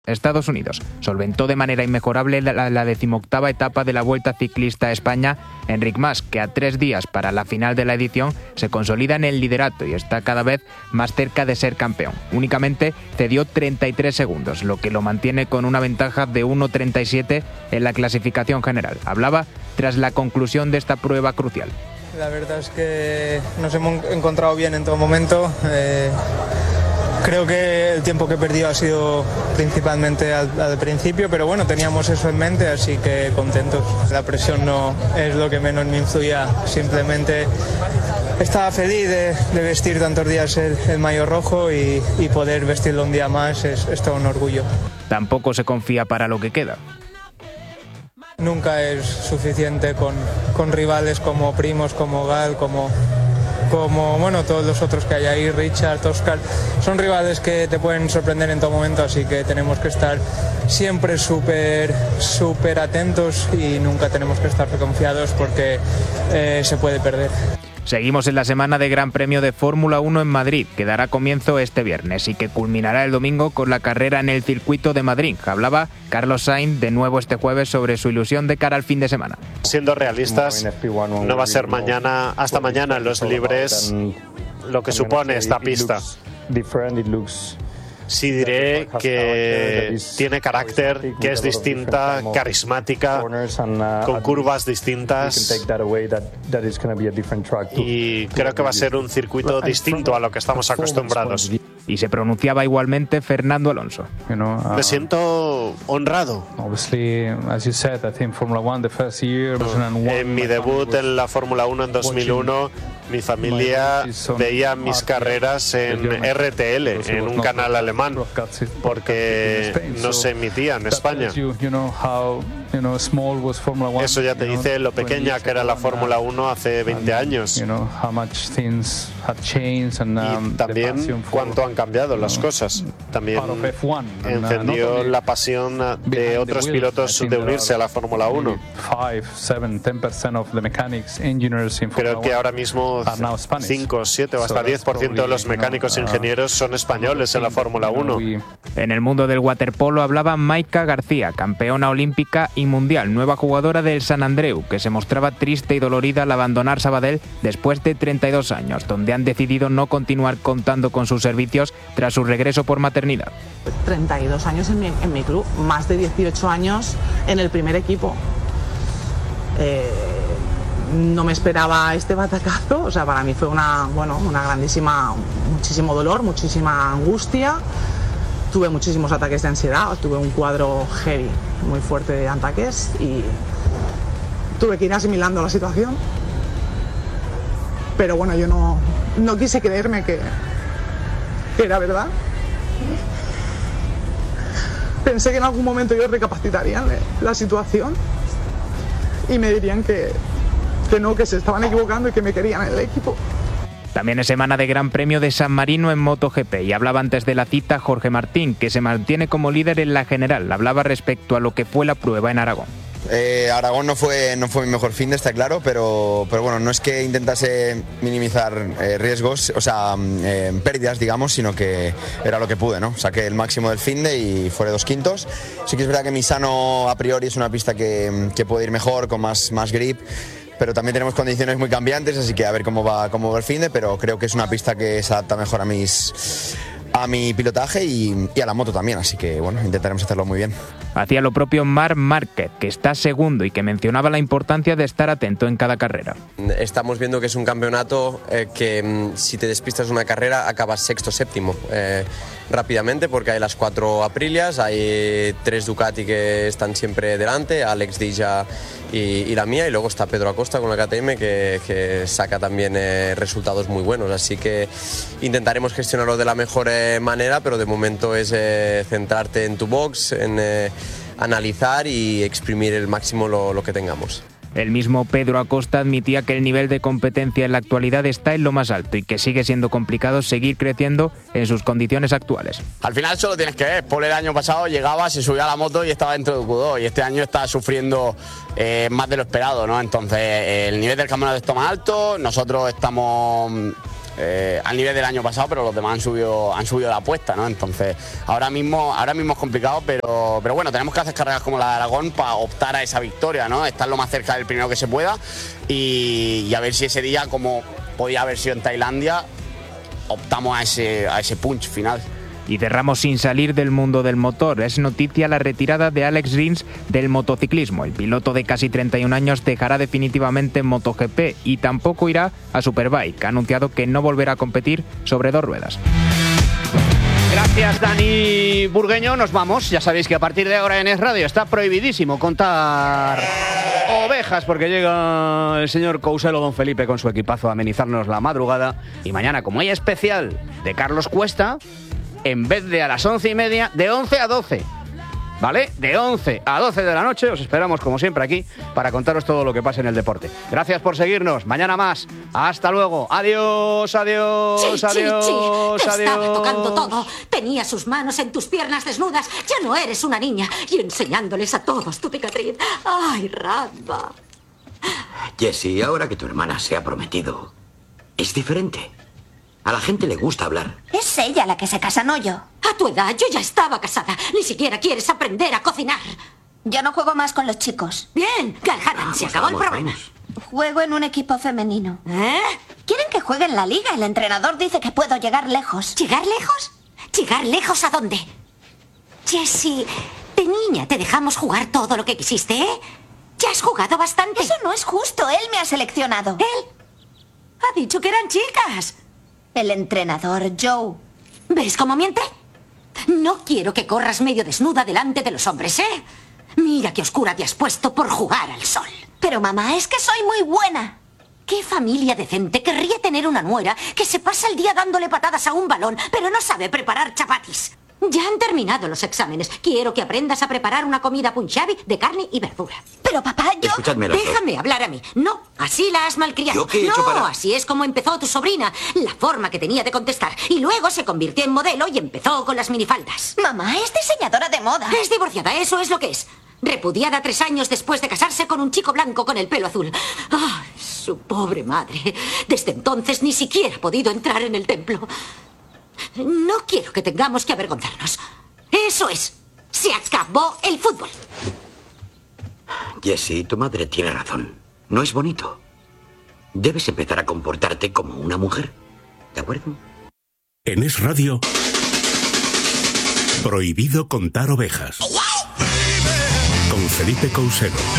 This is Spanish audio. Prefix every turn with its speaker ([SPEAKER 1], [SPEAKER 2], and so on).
[SPEAKER 1] Estados Unidos. Solventó de manera inmejorable la 18ª etapa de la Vuelta Ciclista a España Enric Mas, que a 3 días para la final de la edición se consolida en el liderato y está cada vez más cerca de ser campeón. Únicamente cedió 33 segundos, lo que lo mantiene con una ventaja de 1.37 en la clasificación general. Hablaba tras la conclusión de esta prueba crucial.
[SPEAKER 2] La verdad es que nos hemos encontrado bien en todo momento. Creo que el tiempo que he perdido ha sido principalmente al principio, pero bueno, teníamos eso en mente, así que contentos. La presión no es lo que menos me influía, simplemente estaba feliz de vestir tantos días el maillot rojo y poder vestirlo un día más es todo un orgullo.
[SPEAKER 1] Tampoco se confía para lo que queda.
[SPEAKER 2] Nunca es suficiente con rivales como Primož, como Gal, como bueno, todos los otros que hay ahí, Richard, Oscar, son rivales que te pueden sorprender en todo momento, así que tenemos que estar siempre súper atentos y nunca tenemos que estar confiados porque se puede perder.
[SPEAKER 1] Seguimos en la semana de Gran Premio de Fórmula 1 en Madrid, que dará comienzo este viernes y que culminará el domingo con la carrera en el circuito de Madrid. Hablaba Carlos Sainz de nuevo este jueves sobre su ilusión de cara al fin de semana.
[SPEAKER 3] Siendo realistas, no va a ser mañana, hasta mañana en los libres, lo que supone esta pista. Sí diré que tiene carácter, que es distinta, carismática, con curvas distintas y creo que va a ser un circuito distinto a lo que estamos acostumbrados.
[SPEAKER 1] Y se pronunciaba igualmente Fernando Alonso.
[SPEAKER 3] Me siento honrado. En mi debut en la Fórmula 1 en 2001, mi familia veía mis carreras en RTL, en un canal alemán, porque no se emitía en España. Eso ya te dice lo pequeña que era la Fórmula 1 hace 20 años. Y también cuánto han cambiado las cosas. También encendió la pasión de otros pilotos de unirse a la Fórmula 1. Creo que ahora mismo 5, 7 o hasta 10% de los mecánicos e ingenieros son españoles en la Fórmula 1.
[SPEAKER 1] En el mundo del waterpolo hablaba Maika García, campeona olímpica y mundial, nueva jugadora del Sant Andreu, que se mostraba triste y dolorida al abandonar Sabadell después de 32 años, donde han decidido no continuar contando con sus servicios tras su regreso por maternidad.
[SPEAKER 4] 32 años en mi club, más de 18 años en el primer equipo. No me esperaba este batacazo, o sea, para mí fue una grandísima, muchísimo dolor, muchísima angustia. Tuve muchísimos ataques de ansiedad, tuve un cuadro heavy, muy fuerte de ataques y tuve que ir asimilando la situación. Pero bueno, yo no quise creerme que era verdad. Pensé que en algún momento ellos recapacitarían la situación y me dirían que no, que se estaban equivocando y que me querían en el equipo.
[SPEAKER 1] También es semana de Gran Premio de San Marino en MotoGP y hablaba antes de la cita Jorge Martín, que se mantiene como líder en la general. Hablaba respecto a lo que fue la prueba en Aragón.
[SPEAKER 5] Aragón no fue mi mejor fin de, está claro, pero bueno, no es que intentase minimizar riesgos, o sea, pérdidas, digamos, sino que era lo que pude, ¿no? Saqué el máximo del fin de y fuera 2 quintos. Sí que es verdad que Misano a priori es una pista que puede ir mejor, con más grip, pero también tenemos condiciones muy cambiantes, así que a ver cómo va el fin de, pero creo que es una pista que se adapta mejor a mi pilotaje y a la moto también, así que bueno, intentaremos hacerlo muy bien.
[SPEAKER 1] Hacía lo propio Marc Márquez, que está segundo y que mencionaba la importancia de estar atento en cada carrera.
[SPEAKER 6] Estamos viendo que es un campeonato que si te despistas una carrera acabas sexto, séptimo rápidamente, porque hay las 4 Aprilias, hay 3 Ducati que están siempre delante, Alex Dilla y la mía, y luego está Pedro Acosta con la KTM que saca también resultados muy buenos, así que intentaremos gestionarlo de la mejor manera, pero de momento es centrarte en tu box, en analizar y exprimir el máximo lo que tengamos.
[SPEAKER 1] El mismo Pedro Acosta admitía que el nivel de competencia en la actualidad está en lo más alto y que sigue siendo complicado seguir creciendo en sus condiciones actuales.
[SPEAKER 7] Al final solo tienes que ver, Paul el año pasado llegaba, se subía a la moto y estaba dentro de Q2 y este año está sufriendo más de lo esperado, ¿no? Entonces el nivel del campeonato está más alto, nosotros estamos al nivel del año pasado, pero los demás han subido la apuesta, ¿no? Entonces, ahora mismo es complicado, pero bueno, tenemos que hacer carreras como la de Aragón para optar a esa victoria, ¿no? Estar lo más cerca del primero que se pueda y a ver si ese día, como podía haber sido en Tailandia, optamos a ese punch final.
[SPEAKER 1] Y cerramos sin salir del mundo del motor. Es noticia la retirada de Alex Rins del motociclismo. El piloto de casi 31 años dejará definitivamente MotoGP y tampoco irá a Superbike. Ha anunciado que no volverá a competir sobre 2 ruedas.
[SPEAKER 8] Gracias, Dani Burgueño. Nos vamos. Ya sabéis que a partir de ahora en Es Radio está prohibidísimo contar ovejas porque llega el señor Couselo, don Felipe, con su equipazo a amenizarnos la madrugada. Y mañana, como hay especial de Carlos Cuesta, en vez de a las 11:30, de 11 a 12. ¿Vale? De 11 a 12 de la noche os esperamos, como siempre, aquí para contaros todo lo que pasa en el deporte. Gracias por seguirnos. Mañana más. Hasta luego. Adiós, adiós,
[SPEAKER 9] Sí,
[SPEAKER 8] adiós,
[SPEAKER 9] Te
[SPEAKER 8] adiós.
[SPEAKER 9] estaba tocando todo. Tenía sus manos en tus piernas desnudas. Ya no eres una niña. Y enseñándoles a todos tu cicatriz. Ay, Radva.
[SPEAKER 10] Jessie, ahora que tu hermana se ha prometido, es diferente. A la gente le gusta hablar.
[SPEAKER 9] Es ella la que se casa, no yo. A tu edad yo ya estaba casada. Ni siquiera quieres aprender a cocinar.
[SPEAKER 11] Yo no juego más con los chicos.
[SPEAKER 9] Bien, Galharan, se acabó el problema.
[SPEAKER 11] Juego en un equipo femenino.
[SPEAKER 9] ¿Eh?
[SPEAKER 11] Quieren que juegue en la liga. El entrenador dice que puedo llegar lejos.
[SPEAKER 9] ¿Llegar lejos? ¿Llegar lejos a dónde? Jessie, de niña te dejamos jugar todo lo que quisiste, ¿eh? Ya has jugado bastante.
[SPEAKER 11] Eso no es justo. Él me ha seleccionado.
[SPEAKER 9] ¿Él? Ha dicho que eran chicas.
[SPEAKER 11] El entrenador, Joe.
[SPEAKER 9] ¿Ves cómo miente? No quiero que corras medio desnuda delante de los hombres, ¿eh? Mira qué oscura te has puesto por jugar al sol.
[SPEAKER 11] Pero mamá, es que soy muy buena.
[SPEAKER 9] ¿Qué familia decente querría tener una nuera que se pasa el día dándole patadas a un balón, pero no sabe preparar chapatis? Ya han terminado los exámenes. Quiero que aprendas a preparar una comida punjabi de carne y verdura.
[SPEAKER 11] Pero papá, yo...
[SPEAKER 10] Escuchadme las dos.
[SPEAKER 9] Déjame hablar a mí. No, así la has malcriado.
[SPEAKER 10] ¿Yo qué he hecho
[SPEAKER 9] no,
[SPEAKER 10] para...?
[SPEAKER 9] así es como empezó tu sobrina. La forma que tenía de contestar. Y luego se convirtió en modelo y empezó con las minifaldas.
[SPEAKER 11] Mamá, es diseñadora de moda.
[SPEAKER 9] Es divorciada, eso es lo que es. Repudiada 3 años después de casarse con un chico blanco con el pelo azul. ¡Ay, su pobre madre! Desde entonces ni siquiera ha podido entrar en el templo. No quiero que tengamos que avergonzarnos. Eso es. Se acabó el fútbol.
[SPEAKER 10] Jessie, tu madre tiene razón. No es bonito. Debes empezar a comportarte como una mujer. ¿De acuerdo?
[SPEAKER 12] En Es Radio, prohibido contar ovejas. Con Felipe Couselo.